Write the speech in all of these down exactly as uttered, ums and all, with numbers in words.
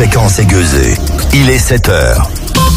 Fréquence Aiguezée. Il est sept heures.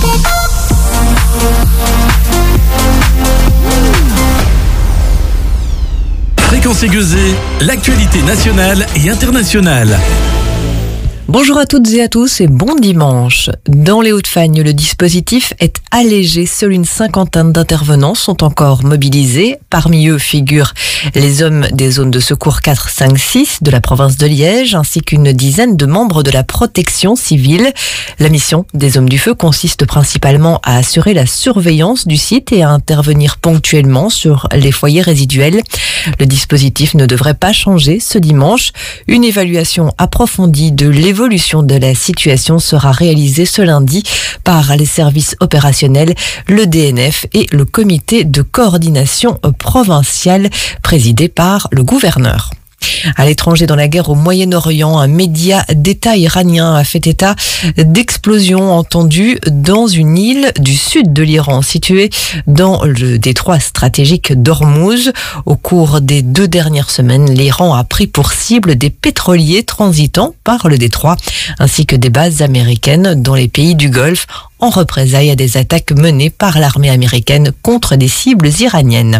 Fréquence Aiguezée, l'actualité nationale et internationale. Bonjour à toutes et à tous et bon dimanche. Dans les Hauts-de-Fagne, le dispositif est allégé. Seule une cinquantaine d'intervenants sont encore mobilisés. Parmi eux figurent les hommes des zones de secours quatre, cinq, six de la province de Liège, ainsi qu'une dizaine de membres de la protection civile. La mission des hommes du feu consiste principalement à assurer la surveillance du site et à intervenir ponctuellement sur les foyers résiduels. Le dispositif ne devrait pas changer ce dimanche. Une évaluation approfondie de l'évolution L'évolution de la situation sera réalisée ce lundi par les services opérationnels, le D N F et le comité de coordination provinciale présidé par le gouverneur. À l'étranger, dans la guerre au Moyen-Orient, un média d'État iranien a fait état d'explosions entendues dans une île du sud de l'Iran, située dans le détroit stratégique d'Ormuz. Au cours des deux dernières semaines, l'Iran a pris pour cible des pétroliers transitant par le détroit, ainsi que des bases américaines dans les pays du Golfe, en représailles à des attaques menées par l'armée américaine contre des cibles iraniennes.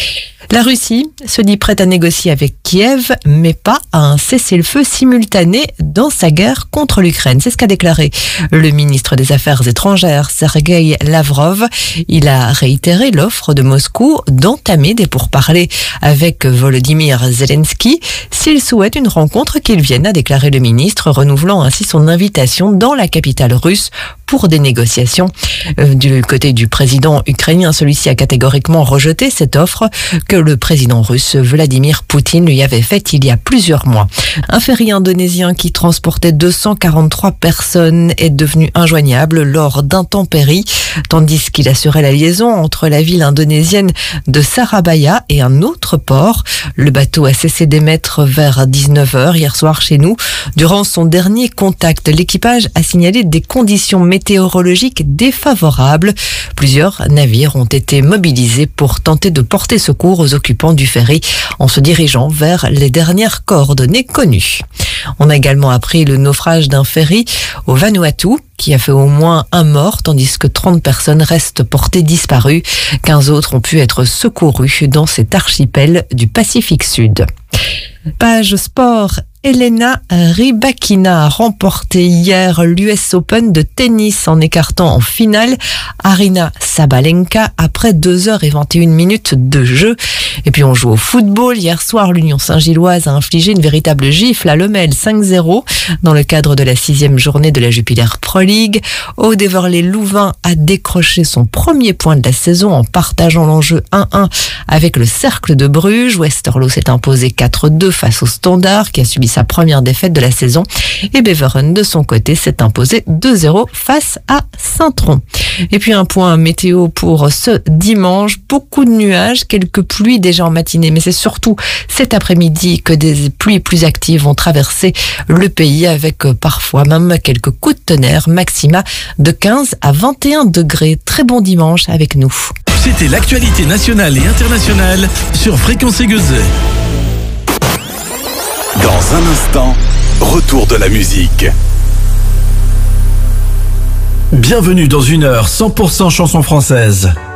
La Russie se dit prête à négocier avec Kiev, mais pas à un cessez-le-feu simultané dans sa guerre contre l'Ukraine. C'est ce qu'a déclaré le ministre des Affaires étrangères, Sergueï Lavrov. Il a réitéré l'offre de Moscou d'entamer des pourparlers avec Volodymyr Zelensky s'il souhaite une rencontre qu'il vienne, a déclaré le ministre, renouvelant ainsi son invitation dans la capitale russe pour des négociations. Du côté du président ukrainien, celui-ci a catégoriquement rejeté cette offre que le président russe Vladimir Poutine lui avait faite il y a plusieurs mois. Un ferry indonésien qui transportait deux cent quarante-trois personnes est devenu injoignable lors d'intempéries, tandis qu'il assurait la liaison entre la ville indonésienne de Surabaya et un autre port. Le bateau a cessé d'émettre vers dix-neuf heures hier soir chez nous. Durant son dernier contact, l'équipage a signalé des conditions météorologiques défavorables. Plusieurs navires ont été mobilisés pour tenter de porter secours aux occupants du ferry en se dirigeant vers les dernières coordonnées connues. On a également appris le naufrage d'un ferry au Vanuatu qui a fait au moins un mort, tandis que trente personnes restent portées disparues. quinze autres ont pu être secourus dans cet archipel du Pacifique Sud. Page sport. Elena Rybakina a remporté hier l'U S Open de tennis en écartant en finale Aryna Sabalenka après deux heures et vingt et une minutes de jeu. Et puis on joue au football. Hier soir, l'Union Saint-Gilloise a infligé une véritable gifle à Lommel cinq zéro dans le cadre de la sixième journée de la Jupiler Pro League. Aude Heverlee-Louvain a décroché son premier point de la saison en partageant l'enjeu un un avec le Cercle de Bruges. Westerlo s'est imposé quatre deux face au Standard qui a subi sa première défaite de la saison, et Beveren de son côté s'est imposé deux zéro face à Saint-Tron. Et puis un point météo pour ce dimanche, beaucoup de nuages, quelques pluies déjà en matinée, mais c'est surtout cet après-midi que des pluies plus actives vont traverser le pays avec parfois même quelques coups de tonnerre, maxima de quinze à vingt et un degrés. Très bon dimanche avec nous. C'était l'actualité nationale et internationale sur Fréquence Aiguezée. Dans un instant, retour de la musique. Bienvenue dans une heure cent pour cent chanson française.